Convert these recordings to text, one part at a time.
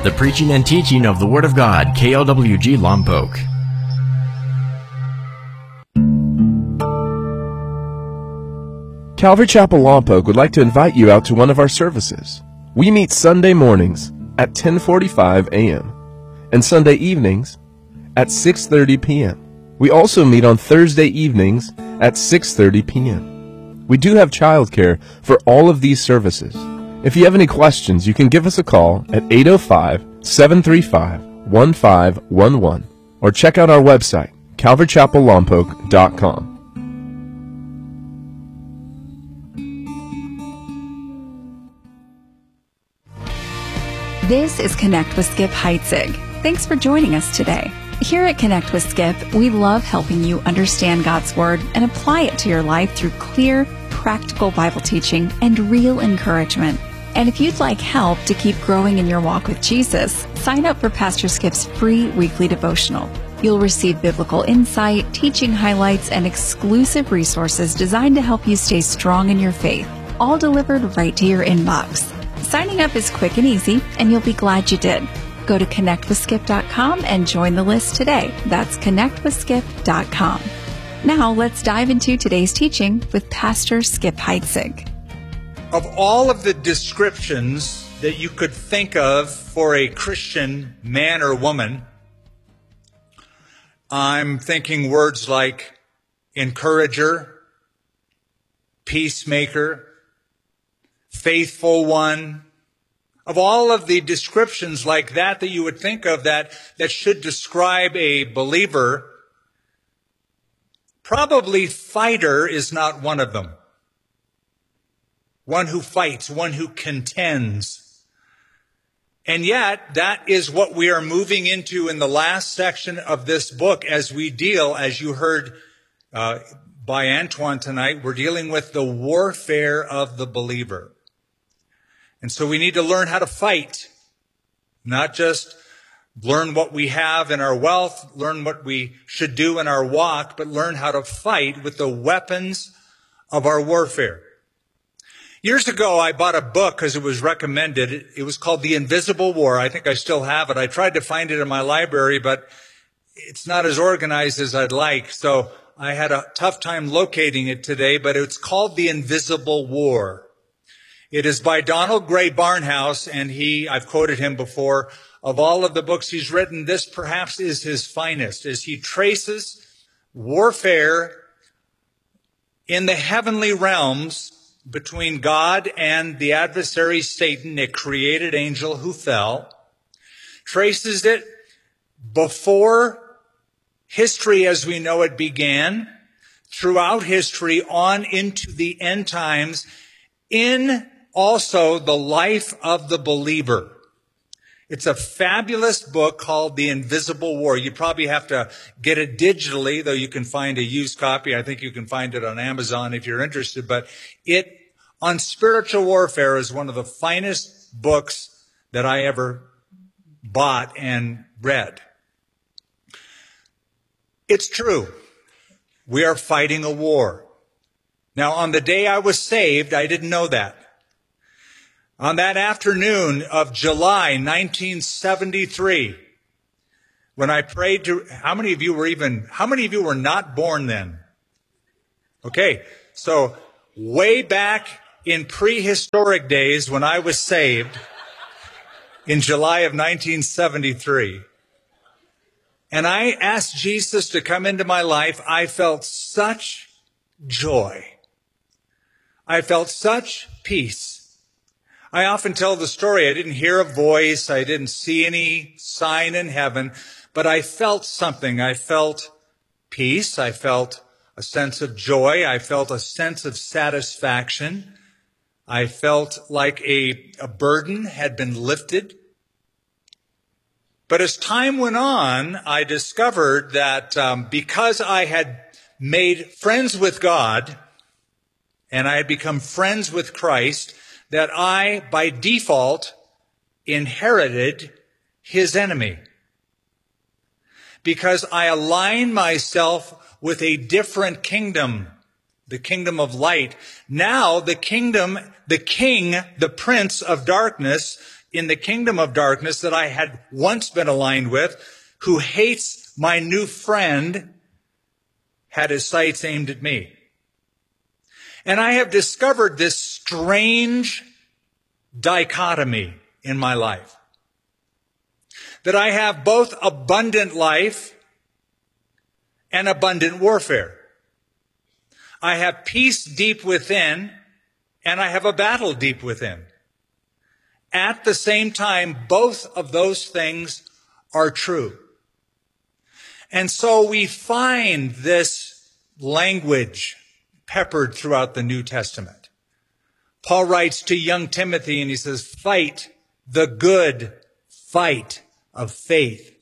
the preaching and teaching of the Word of God, KLWG Lompoc. Calvary Chapel Lompoc would like to invite you out to one of our services. We meet Sunday mornings at 10:45 a.m. and Sunday evenings at 6:30 p.m. We also meet on Thursday evenings at 6:30 p.m. We do have childcare for all of these services. If you have any questions, you can give us a call at 805-735-1511 or check out our website, calvarychapellompoc.com. This is Connect with Skip Heitzig. Thanks for joining us today. Here at Connect with Skip, we love helping you understand God's Word and apply it to your life through clear, practical Bible teaching and real encouragement. And if you'd like help to keep growing in your walk with Jesus, sign up for Pastor Skip's free weekly devotional. You'll receive biblical insight, teaching highlights, and exclusive resources designed to help you stay strong in your faith, all delivered right to your inbox. Signing up is quick and easy, and you'll be glad you did. Go to connectwithskip.com and join the list today. That's connectwithskip.com. Now let's dive into today's teaching with Pastor Skip Heitzig. Of all of the descriptions that you could think of for a Christian man or woman, I'm thinking words like encourager, peacemaker, faithful one. Of all of the descriptions like that you would think of that should describe a believer, probably fighter is not one of them. One who fights, one who contends. And yet, that is what we are moving into in the last section of this book as we deal, as you heard by Antoine tonight, we're dealing with the warfare of the believer. And so we need to learn how to fight, not just learn what we have in our wealth, learn what we should do in our walk, but learn how to fight with the weapons of our warfare. Years ago, I bought a book because it was recommended. It was called The Invisible War. I think I still have it. I tried to find it in my library, but it's not as organized as I'd like. So I had a tough time locating it today, but it's called The Invisible War. It is by Donald Gray Barnhouse, and I've quoted him before. Of all of the books he's written, this perhaps is his finest, as he traces warfare in the heavenly realms between God and the adversary Satan, a created angel who fell, traces it before history as we know it began, throughout history on into the end times, in also the life of the believer. It's a fabulous book called The Invisible War. You probably have to get it digitally, though you can find a used copy. I think you can find it on Amazon if you're interested. But it, on spiritual warfare, is one of the finest books that I ever bought and read. It's true. We are fighting a war. Now, on the day I was saved, I didn't know that. On that afternoon of July 1973, when I prayed to, how many of you were not born then? Okay, so way back in prehistoric days when I was saved in July of 1973, and I asked Jesus to come into my life, I felt such joy. I felt such peace. I often tell the story. I didn't hear a voice. I didn't see any sign in heaven, but I felt something. I felt peace. I felt a sense of joy. I felt a sense of satisfaction. I felt like a burden had been lifted. But as time went on, I discovered that because I had made friends with God and I had become friends with Christ, that I, by default, inherited his enemy. Because I aligned myself with a different kingdom, the kingdom of light. Now the king, the prince of darkness, in the kingdom of darkness that I had once been aligned with, who hates my new friend, had his sights aimed at me. And I have discovered this strange dichotomy in my life. That I have both abundant life and abundant warfare. I have peace deep within, and I have a battle deep within. At the same time, both of those things are true. And so we find this language peppered throughout the New Testament. Paul writes to young Timothy and he says, fight the good fight of faith.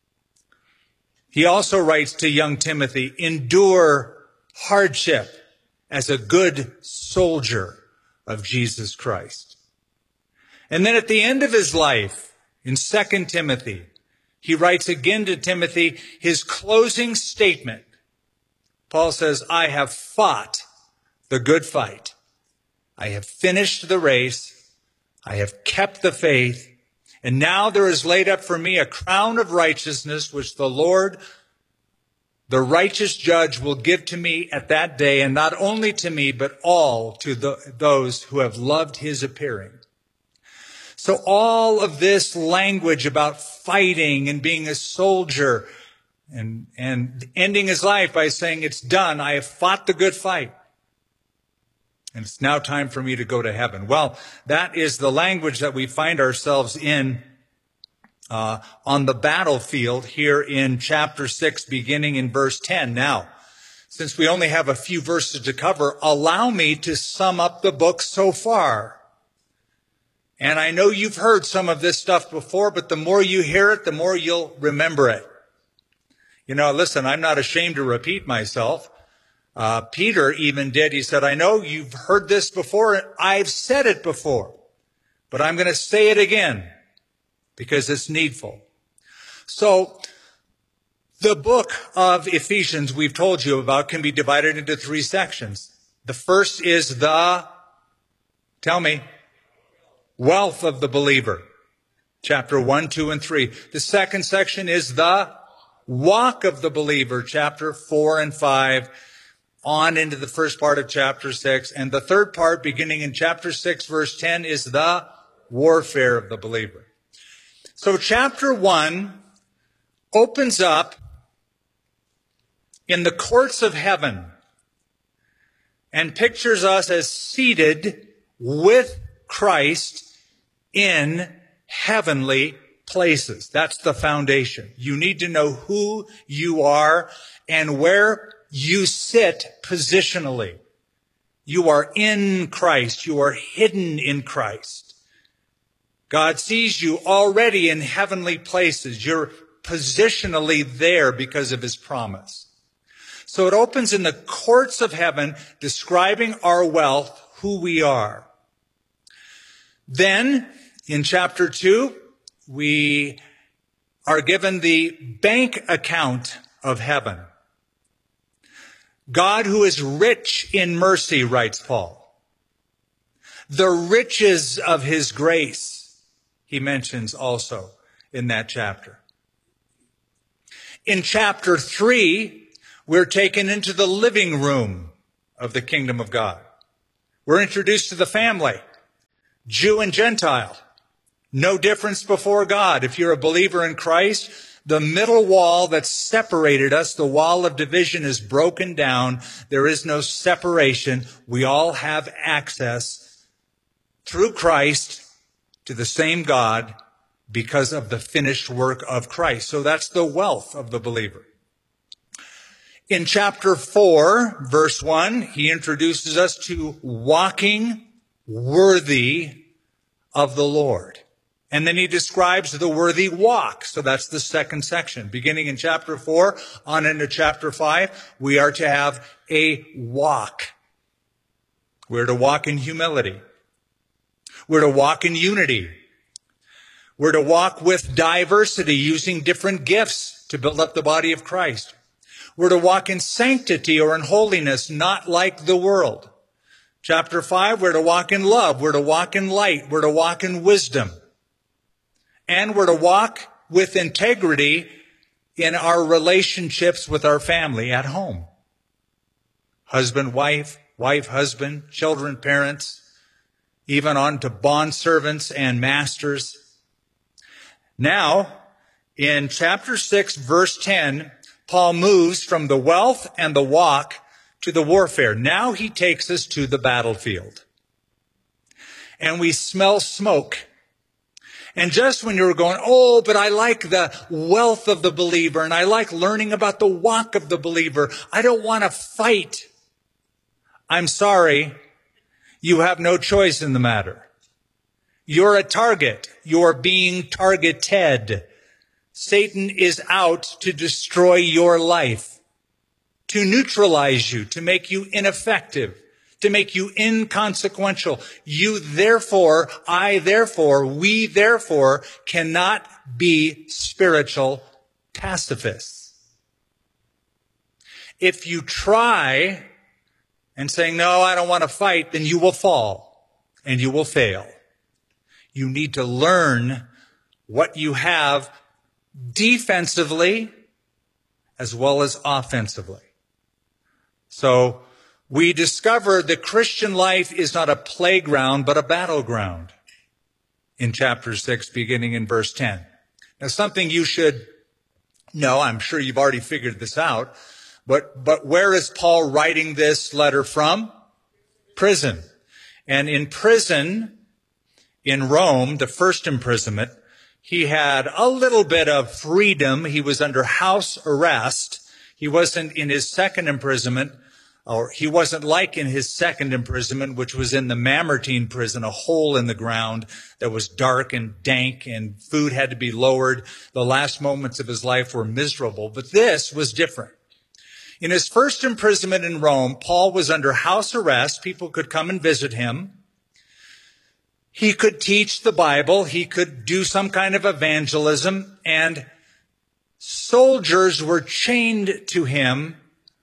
He also writes to young Timothy, endure hardship as a good soldier of Jesus Christ. And then at the end of his life, in 2 Timothy, he writes again to Timothy his closing statement. Paul says, I have fought the good fight. I have finished the race. I have kept the faith. And now there is laid up for me a crown of righteousness, which the Lord, the righteous judge, will give to me at that day, and not only to me, but all to those who have loved his appearing. So all of this language about fighting and being a soldier and ending his life by saying, it's done, I have fought the good fight. And it's now time for me to go to heaven. Well, that is the language that we find ourselves in on the battlefield here in chapter 6, beginning in verse 10. Now, since we only have a few verses to cover, allow me to sum up the book so far. And I know you've heard some of this stuff before, but the more you hear it, the more you'll remember it. You know, listen, I'm not ashamed to repeat myself. Peter even did. He said, I know you've heard this before. I've said it before, but I'm going to say it again because it's needful. So the book of Ephesians we've told you about can be divided into 3 sections. The first is tell me, wealth of the believer. Chapter 1, 2, and 3. The second section is the walk of the believer. Chapter 4 and 5. On into the first part of chapter 6. And the third part, beginning in chapter 6, verse 10, is the warfare of the believer. So chapter 1 opens up in the courts of heaven and pictures us as seated with Christ in heavenly places. That's the foundation. You need to know who you are and where you sit positionally. You are in Christ. You are hidden in Christ. God sees you already in heavenly places. You're positionally there because of his promise. So it opens in the courts of heaven, describing our wealth, who we are. Then, in chapter 2, we are given the bank account of heaven. God who is rich in mercy, writes Paul. The riches of his grace, he mentions also in that chapter. In chapter 3, we're taken into the living room of the kingdom of God. We're introduced to the family, Jew and Gentile. No difference before God. If you're a believer in Christ, the middle wall that separated us, the wall of division, is broken down. There is no separation. We all have access through Christ to the same God because of the finished work of Christ. So that's the wealth of the believer. In chapter 4, verse 1, he introduces us to walking worthy of the Lord. And then he describes the worthy walk. So that's the second section. Beginning in chapter 4 on into chapter 5, we are to have a walk. We're to walk in humility. We're to walk in unity. We're to walk with diversity, using different gifts to build up the body of Christ. We're to walk in sanctity or in holiness, not like the world. Chapter 5, we're to walk in love. We're to walk in light. We're to walk in wisdom. And we're to walk with integrity in our relationships with our family at home. Husband, wife, wife, husband, children, parents, even on to bond servants and masters. Now, in chapter 6, verse 10, Paul moves from the wealth and the walk to the warfare. Now he takes us to the battlefield. And we smell smoke. And just when you're going, oh, but I like the wealth of the believer, and I like learning about the walk of the believer, I don't want to fight. I'm sorry, you have no choice in the matter. You're a target. You're being targeted. Satan is out to destroy your life, to neutralize you, to make you ineffective, to make you inconsequential. You therefore, we therefore cannot be spiritual pacifists. If you try and saying, no, I don't want to fight, then you will fall and you will fail. You need to learn what you have defensively as well as offensively. So we discover the Christian life is not a playground, but a battleground in chapter 6, beginning in verse 10. Now, something you should know, I'm sure you've already figured this out, but where is Paul writing this letter from? Prison. And in prison, in Rome, the first imprisonment, he had a little bit of freedom. He was under house arrest. He wasn't in his second imprisonment, or he wasn't like in his second imprisonment, which was in the Mamertine prison, a hole in the ground that was dark and dank, and food had to be lowered. The last moments of his life were miserable, but this was different. In his first imprisonment in Rome, Paul was under house arrest. People could come and visit him. He could teach the Bible. He could do some kind of evangelism, and soldiers were chained to him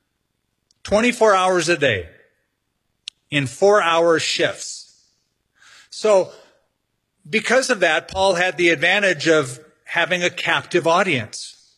24 hours a day in 4-hour shifts. So because of that, Paul had the advantage of having a captive audience.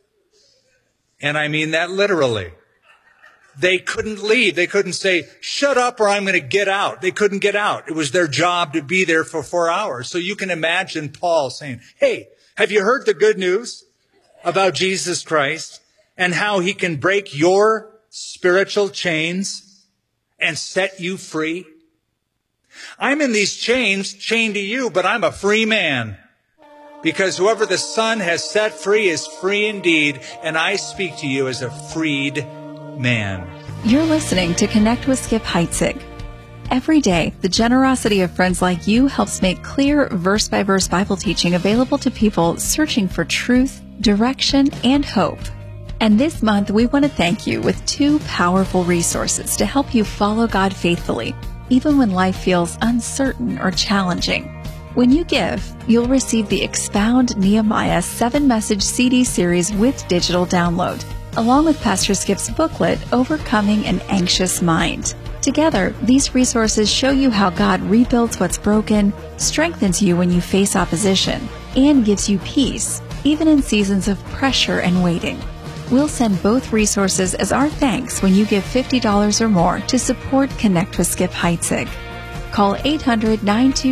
And I mean that literally. They couldn't leave. They couldn't say, shut up or I'm going to get out. They couldn't get out. It was their job to be there for 4 hours. So you can imagine Paul saying, hey, have you heard the good news about Jesus Christ and how he can break your spiritual chains and set you free? I'm in these chains, chained to you, but I'm a free man. Because whoever the Son has set free is free indeed, and I speak to you as a freed man. You're listening to Connect with Skip Heitzig. Every day, the generosity of friends like you helps make clear verse-by-verse Bible teaching available to people searching for truth, direction, and hope. And this month, we want to thank you with 2 powerful resources to help you follow God faithfully, even when life feels uncertain or challenging. When you give, you'll receive the Expound Nehemiah 7-message CD series with digital download, along with Pastor Skip's booklet, Overcoming an Anxious Mind. Together, these resources show you how God rebuilds what's broken, strengthens you when you face opposition, and gives you peace, even in seasons of pressure and waiting. We'll send both resources as our thanks when you give $50 or more to support Connect with Skip Heitzig. Call 800-922